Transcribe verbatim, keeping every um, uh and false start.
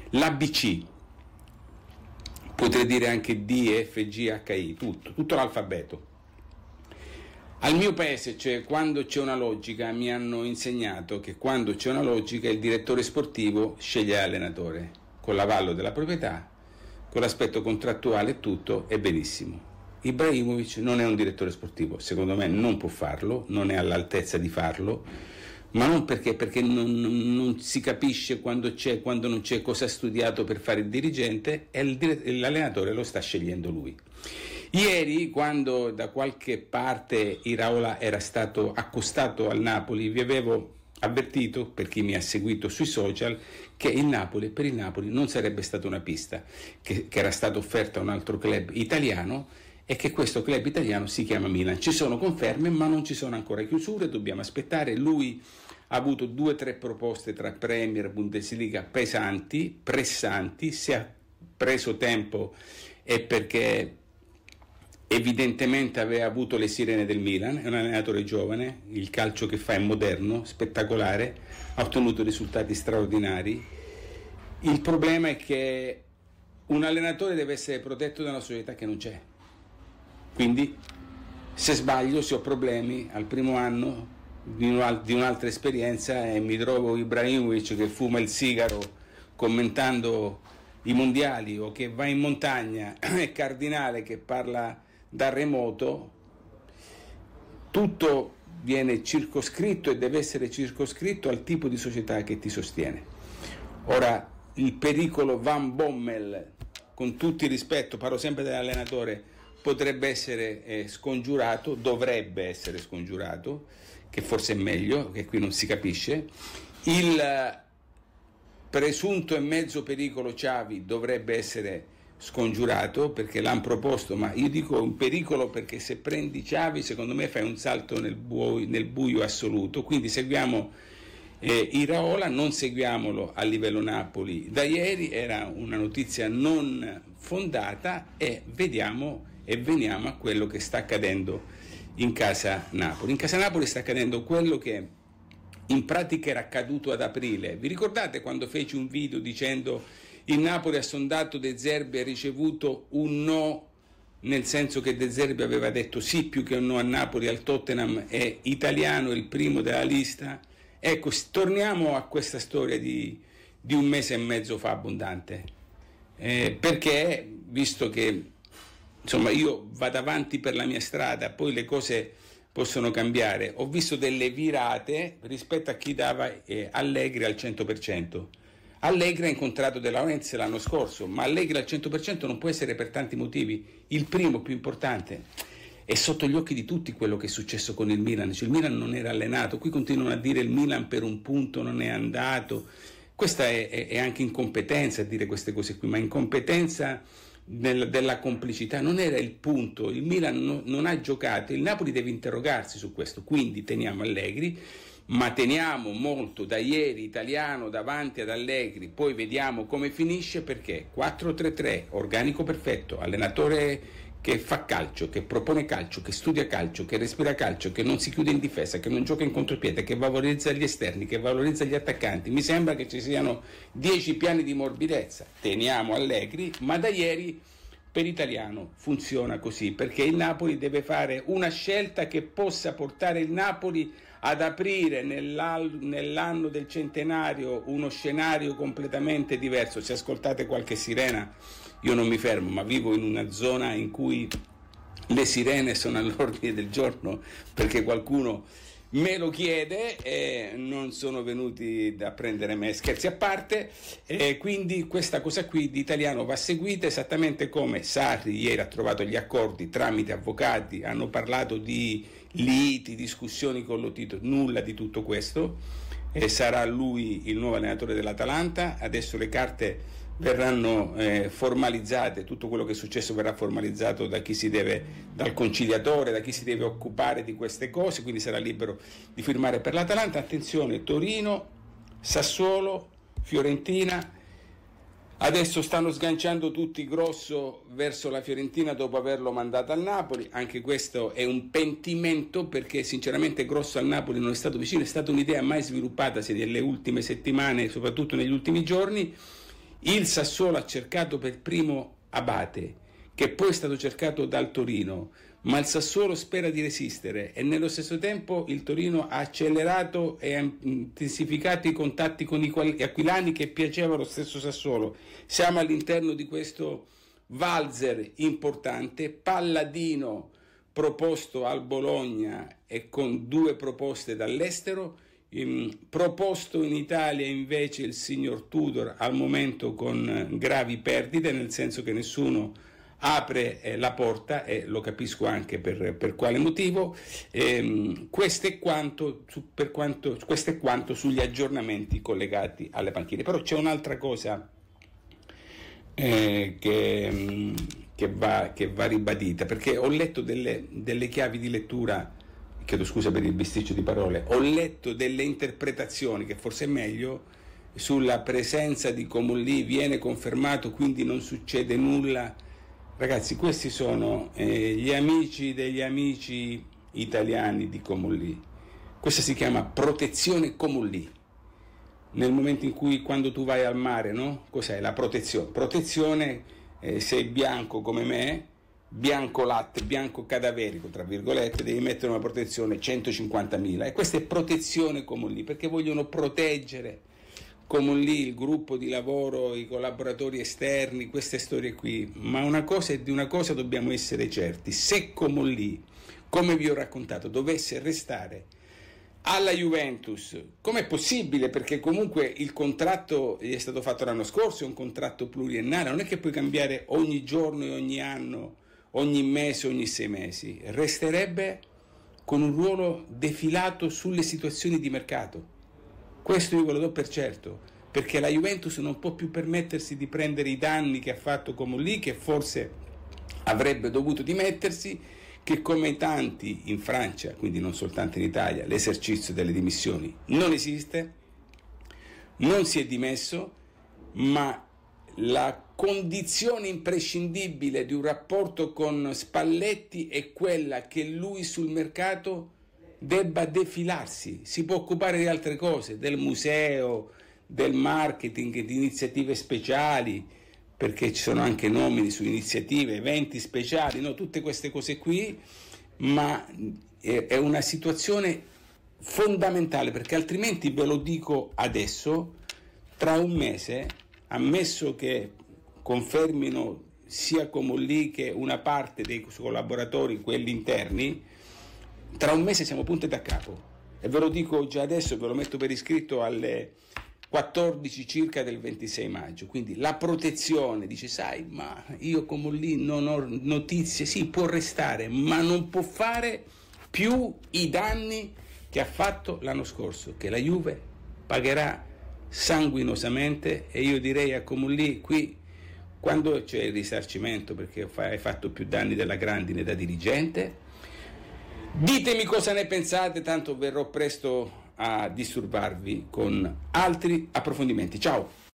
l'A B C, potrei dire anche D, F, G, H, I, tutto, tutto l'alfabeto. Al mio paese, cioè, quando c'è una logica, mi hanno insegnato che quando c'è una logica il direttore sportivo sceglie l'allenatore, con l'avallo della proprietà, con l'aspetto contrattuale e tutto, è benissimo. Ibrahimovic non è un direttore sportivo, secondo me non può farlo, non è all'altezza di farlo, ma non perché, perché non, non si capisce quando c'è, quando non c'è, cosa ha studiato per fare il dirigente, e il, l'allenatore lo sta scegliendo lui. Ieri, quando da qualche parte Iraola era stato accostato al Napoli, vi avevo avvertito, per chi mi ha seguito sui social, che il Napoli, per il Napoli non sarebbe stata una pista, che, che era stata offerta a un altro club italiano, e che questo club italiano si chiama Milan. Ci sono conferme, ma non ci sono ancora chiusure, dobbiamo aspettare. Lui ha avuto due o tre proposte tra Premier e Bundesliga pesanti, pressanti, si è preso tempo e perché evidentemente aveva avuto le sirene del Milan, è un allenatore giovane, il calcio che fa è moderno, spettacolare, ha ottenuto risultati straordinari. Il problema è che un allenatore deve essere protetto da una società che non c'è. Quindi, se sbaglio, se ho problemi al primo anno di, un, di un'altra esperienza e mi trovo Ibrahimovic che fuma il sigaro commentando i mondiali, o che va in montagna, e Cardinale che parla da remoto, tutto viene circoscritto e deve essere circoscritto al tipo di società che ti sostiene. Ora, il pericolo Van Bommel, con tutto il rispetto, parlo sempre dell'allenatore, potrebbe essere eh, scongiurato, dovrebbe essere scongiurato, che forse è meglio, che qui non si capisce. Il eh, presunto e mezzo pericolo Xavi dovrebbe essere scongiurato, perché l'hanno proposto, ma io dico un pericolo perché se prendi Xavi secondo me fai un salto nel buio, nel buio assoluto. Quindi seguiamo eh, Iraola, non seguiamolo a livello Napoli. Da ieri era una notizia non fondata e vediamo e veniamo a quello che sta accadendo in casa Napoli. In casa Napoli sta accadendo quello che in pratica era accaduto ad aprile. Vi ricordate quando feci un video dicendo il Napoli ha sondato De Zerbi e ha ricevuto un no, nel senso che De Zerbi aveva detto sì più che un no a Napoli, al Tottenham è italiano, è il primo della lista? Ecco, torniamo a questa storia di, di un mese e mezzo fa abbondante, eh, perché visto che insomma io vado avanti per la mia strada, poi le cose possono cambiare, ho visto delle virate rispetto a chi dava eh, Allegri al cento per cento. Allegri ha incontrato De Laurentiis l'anno scorso, ma Allegri al cento per cento non può essere per tanti motivi. Il primo, più importante, è sotto gli occhi di tutti quello che è successo con il Milan. Cioè, il Milan non era allenato, qui continuano a dire il Milan per un punto non è andato. Questa è, è, è anche incompetenza a dire queste cose qui, ma incompetenza Del, della complicità. Non era il punto, il Milan no, non ha giocato, il Napoli deve interrogarsi su questo, quindi teniamo Allegri, ma teniamo molto da ieri italiano davanti ad Allegri, poi vediamo come finisce, perché quattro tre tre, organico perfetto, allenatore che fa calcio, che propone calcio, che studia calcio, che respira calcio, che non si chiude in difesa, che non gioca in contropiede, che valorizza gli esterni, che valorizza gli attaccanti. Mi sembra che ci siano dieci piani di morbidezza. Teniamo Allegri, ma da ieri per italiano funziona così, perché il Napoli deve fare una scelta che possa portare il Napoli ad aprire nell'anno del centenario uno scenario completamente diverso. Se ascoltate qualche sirena, io non mi fermo, ma vivo in una zona in cui le sirene sono all'ordine del giorno, perché qualcuno me lo chiede e non sono venuti da prendere me, scherzi a parte, e quindi questa cosa qui di italiano va seguita, esattamente come Sarri ieri ha trovato gli accordi tramite avvocati, hanno parlato di liti, discussioni con lo Tito, nulla di tutto questo, e sarà lui il nuovo allenatore dell'Atalanta. Adesso le carte verranno eh, formalizzate, tutto quello che è successo verrà formalizzato da chi si deve, dal conciliatore, da chi si deve occupare di queste cose, quindi sarà libero di firmare per l'Atalanta. Attenzione, Torino, Sassuolo, Fiorentina, adesso stanno sganciando tutti Grosso verso la Fiorentina dopo averlo mandato al Napoli. Anche questo è un pentimento, perché sinceramente Grosso al Napoli non è stato vicino, è stata un'idea mai sviluppatasi nelle ultime settimane, soprattutto negli ultimi giorni. Il Sassuolo ha cercato per primo Abate, che poi è stato cercato dal Torino, ma il Sassuolo spera di resistere e nello stesso tempo il Torino ha accelerato e ha intensificato i contatti con gli aquilani, che piaceva lo stesso Sassuolo. Siamo all'interno di questo valzer importante. Palladino proposto al Bologna e con due proposte dall'estero, in, proposto in Italia invece il signor Tudor al momento con gravi perdite, nel senso che nessuno apre eh, la porta, e lo capisco anche per, per quale motivo. Ehm, questo è quanto, su, per quanto, questo è quanto sugli aggiornamenti collegati alle panchine. Però c'è un'altra cosa eh, che, che, va, che va ribadita, perché ho letto delle, delle chiavi di lettura, chiedo scusa per il bisticcio di parole, ho letto delle interpretazioni che forse è meglio sulla presenza di Comolli, viene confermato, quindi non succede nulla. Ragazzi, questi sono eh, gli amici degli amici italiani di Comolli. Questa si chiama protezione Comolli. Nel momento in cui, quando tu vai al mare, no? Cos'è la protezione? Protezione, eh, sei bianco come me, bianco latte, bianco cadaverico, tra virgolette, devi mettere una protezione centocinquantamila. E questa è protezione Comolli, perché vogliono proteggere Comolli, il gruppo di lavoro, i collaboratori esterni, queste storie qui. Ma una cosa, di una cosa dobbiamo essere certi: se Comolli, come vi ho raccontato, dovesse restare alla Juventus, com'è possibile? Perché comunque il contratto gli è stato fatto l'anno scorso, è un contratto pluriennale, non è che puoi cambiare ogni giorno e ogni anno, ogni mese, ogni sei mesi. Resterebbe con un ruolo defilato sulle situazioni di mercato. Questo io ve lo do per certo, perché la Juventus non può più permettersi di prendere i danni che ha fatto Comolli, che forse avrebbe dovuto dimettersi, che come tanti in Francia, quindi non soltanto in Italia, l'esercizio delle dimissioni non esiste, non si è dimesso, ma la condizione imprescindibile di un rapporto con Spalletti è quella che lui sul mercato debba defilarsi. Si può occupare di altre cose, del museo, del marketing, di iniziative speciali, perché ci sono anche nomini su iniziative, eventi speciali, no? Tutte queste cose qui, ma è una situazione fondamentale, perché altrimenti, ve lo dico adesso, tra un mese, ammesso che confermino sia Comolli che una parte dei collaboratori, quelli interni, tra un mese siamo punto e da capo. E ve lo dico già adesso, ve lo metto per iscritto alle quattordici circa del ventisei maggio. Quindi la protezione, dice, sai, ma io Comolli non ho notizie, sì, può restare, ma non può fare più i danni che ha fatto l'anno scorso, che la Juve pagherà sanguinosamente. E io direi a Comolli, qui, quando c'è il risarcimento, perché hai fatto più danni della grandine da dirigente, ditemi cosa ne pensate, tanto verrò presto a disturbarvi con altri approfondimenti. Ciao!